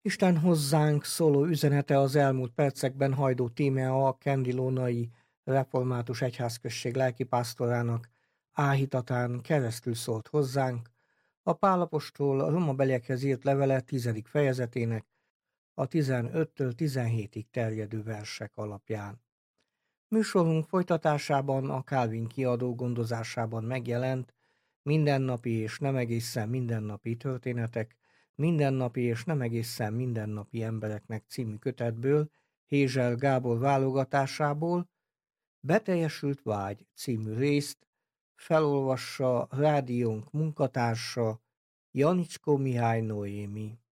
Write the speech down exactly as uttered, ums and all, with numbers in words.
Isten hozzánk szóló üzenete az elmúlt percekben Hajdú Tímea, a Kendilónai Református Egyházközség lelkipásztorának áhítatán keresztül szólt hozzánk, a Pál apostol a romabeliekhez írt levele tizedik fejezetének a tizenöttől tizenhétig terjedő versek alapján. Műsorunk folytatásában a Calvin kiadó gondozásában megjelent Mindennapi és nem egészen mindennapi történetek, Mindennapi és nem egészen mindennapi embereknek című kötetből, Hézsel Gábor válogatásából Beteljesült vágy című részt felolvassa rádiónk munkatársa, Janicskó Mihály Noémi.